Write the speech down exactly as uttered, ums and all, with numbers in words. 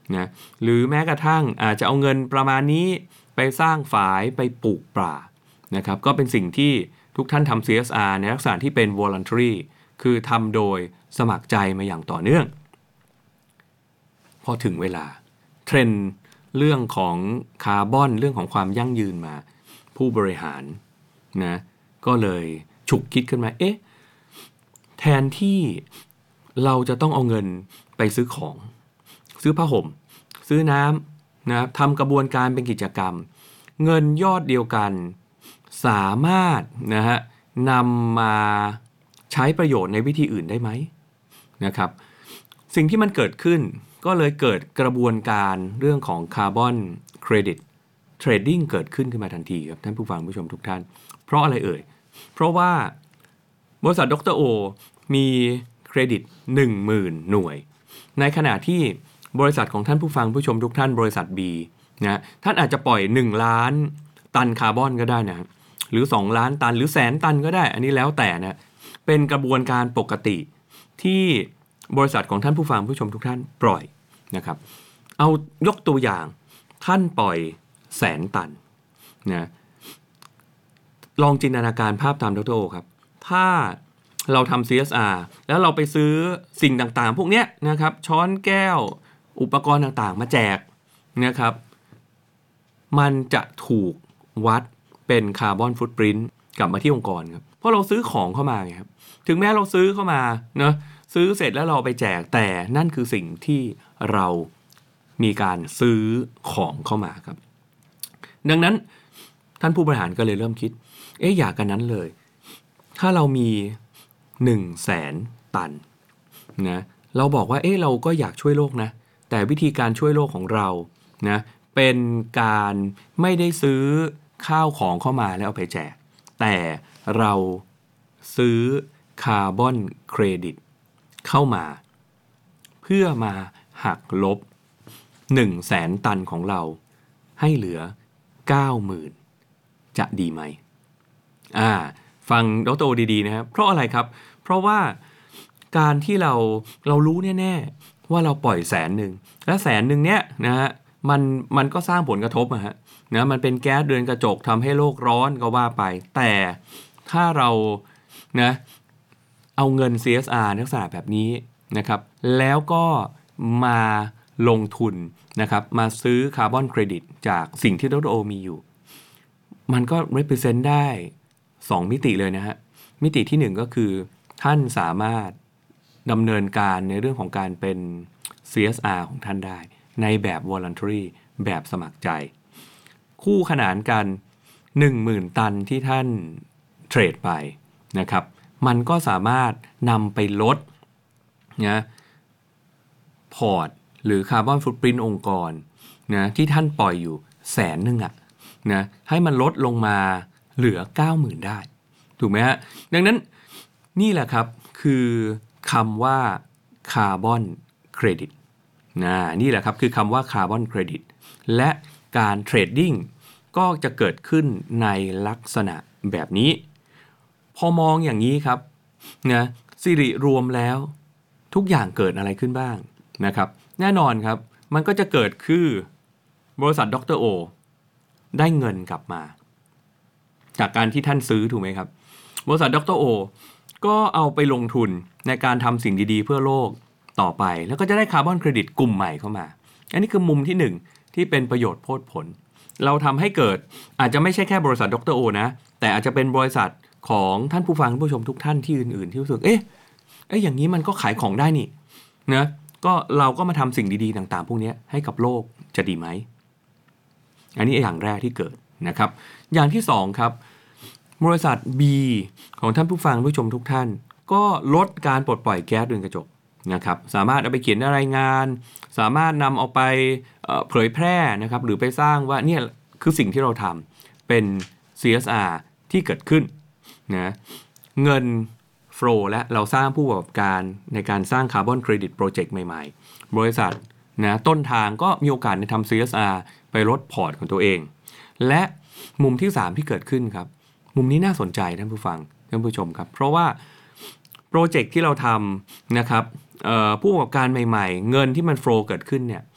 นะหรือแม้กระทั่งอาจจะเอาเงินประมาณนี้ไปสร้างฝายไปปลูกป่านะครับก็เป็นสิ่งที่ทุกท่านทำ ซี เอส อาร์ ในลักษณะที่เป็น voluntary คือทำโดยสมัครใจมาอย่างต่อเนื่องพอถึงเวลาเทรนด์เรื่องของคาร์บอนเรื่องของความยั่งยืนมาผู้บริหารนะก็เลยฉุกคิดขึ้นมาเอ๊ะแทนที่เราจะต้องเอาเงินไปซื้อของซื้อผ้าห่มซื้อน้ำนะทำกระบวนการเป็นกิจกรรมเงินยอดเดียวกันสามารถนะฮะนำมาใช้ประโยชน์ในวิธีอื่นได้ไหมนะครับสิ่งที่มันเกิดขึ้นก็เลยเกิดกระบวนการเรื่องของคาร์บอนเครดิตเทรดดิ้งเกิดขึ้นขึ้นมาทันทีครับท่านผู้ฟังผู้ชมทุกท่านเพราะอะไรเอ่ยเพราะว่าบริษัทดรโอมีเครดิต หนึ่งหมื่น หน่วยในขณะที่บริษัทของท่านผู้ฟังผู้ชมทุกท่านบริษัท B นะท่านอาจจะปล่อยหนึ่งล้านตันคาร์บอนก็ได้นะหรือสองล้านตันหรือแสนตันก็ได้อันนี้แล้วแต่นะเป็นกระบวนการปกติที่บริษัทของท่านผู้ฟังผู้ชมทุกท่านปล่อยนะครับเอายกตัวอย่างท่านปล่อยแสนตันนะลองจินตนาการภาพตามดรโอครับถ้าเราทำ ซี เอส อาร์ แล้วเราไปซื้อสิ่งต่างๆพวกเนี้ยนะครับช้อนแก้วอุปกรณ์ต่างๆมาแจกนะครับมันจะถูกวัดเป็นคาร์บอนฟุตปรินท์กลับมาที่องค์กรครับเพราะเราซื้อของเข้ามาไงครับถึงแม้เราซื้อเข้ามาเนาะซื้อเสร็จแล้วเราไปแจกแต่นั่นคือสิ่งที่เรามีการซื้อของเข้ามาครับดังนั้นท่านผู้บริหารก็เลยเริ่มคิดเอ๊ะอยากกันนั้นเลยถ้าเรามีหนึ่งแสนตันนะเราบอกว่าเอ๊ะเราก็อยากช่วยโลกนะแต่วิธีการช่วยโลกของเรานะเป็นการไม่ได้ซื้อข้าวของเข้ามาแล้วเอาไปแจกแต่เราซื้อคาร์บอนเครดิตเข้ามาเพื่อมาหักลบหนึ่งแสนตันของเราให้เหลือ เก้าหมื่น จะดีไหมอ่าฟังดร.ดีๆนะครับเพราะอะไรครับเพราะว่าการที่เราเรารู้แน่ๆว่าเราปล่อยแสนหนึ่งและแสนหนึ่งเนี้ยนะฮะมันมันก็สร้างผลกระทบอะฮะนะมันเป็นแก๊สเรือนกระจกทำให้โลกร้อนก็ว่าไปแต่ถ้าเรานะเอาเงิน ซี เอส อาร์ ลักษณะแบบนี้นะครับแล้วก็มาลงทุนนะครับมาซื้อคาร์บอนเครดิตจากสิ่งที่ดร.โอมีอยู่มันก็ represent ได้สองมิติเลยนะฮะมิติที่หนึ่งก็คือท่านสามารถดำเนินการในเรื่องของการเป็น ซี เอส อาร์ ของท่านได้ในแบบ voluntary แบบสมัครใจคู่ขนานกัน หนึ่งหมื่น ตันที่ท่านเทรดไปนะครับมันก็สามารถนำไปลดนะพอร์ตหรือคาร์บอนฟุตปรินท์องค์กรนะที่ท่านปล่อยอยู่แสนหนึ่งอะนะให้มันลดลงมาเหลือ เก้าหมื่น ได้ถูกไหมฮะดังนั้นนี่แหละครับคือคำว่าคาร์บอนเครดิตนะนี่แหละครับคือคำว่าคาร์บอนเครดิตและการเทรดดิ้งก็จะเกิดขึ้นในลักษณะแบบนี้พอมองอย่างนี้ครับนะสิริรวมแล้วทุกอย่างเกิดอะไรขึ้นบ้างนะครับแน่นอนครับมันก็จะเกิดคือบริษัทดร.โอได้เงินกลับมาจากการที่ท่านซื้อถูกไหมครับบริษัทดร.โอก็เอาไปลงทุนในการทำสิ่งดีๆเพื่อโลกต่อไปแล้วก็จะได้คาร์บอนเครดิตกลุ่มใหม่เข้ามาอันนี้คือมุมที่หนึ่งที่เป็นประโยชน์โพดผลเราทำให้เกิดอาจจะไม่ใช่แค่บริษัทดร.โอนะแต่อาจจะเป็นบริษัทของท่านผู้ฟังผู้ชมทุกท่านที่อื่นๆที่รู้สึกเอ๊ะเอ๊ะอย่างนี้มันก็ขายของได้นี่นะก็เราก็มาทำสิ่งดีๆต่างๆพวกนี้ให้กับโลกจะดีไหมอันนี้อย่างแรกที่เกิดนะครับอย่างที่สองครับบริษัท B ของท่านผู้ฟังผู้ชมทุกท่านก็ลดการปลดปล่อยแก๊สเรือนกระจกนะครับสามารถเอาไปเขียนในรายงานสามารถนำเอาไปเอ่อเผยแพร่นะครับหรือไปสร้างว่าเนี่ยคือสิ่งที่เราทำเป็น ซี เอส อาร์ ที่เกิดขึ้นนะเงินโฟลว์และเราสร้างผู้ประกอบการในการสร้างคาร์บอนเครดิตโปรเจกต์ใหม่ๆบริษัทนะต้นทางก็มีโอกาสในทำ ซี เอส อาร์ ไปลดพอร์ตของตัวเองและมุมที่สามที่เกิดขึ้นครับมุมนี้น่าสนใจท่านผู้ฟังท่านผู้ชมครับเพราะว่าโปรเจกต์ที่เราทำนะครับผู้ประกอบการใหม่ๆเงินที่มันโฟลว์เกิดขึ้นเนี่ย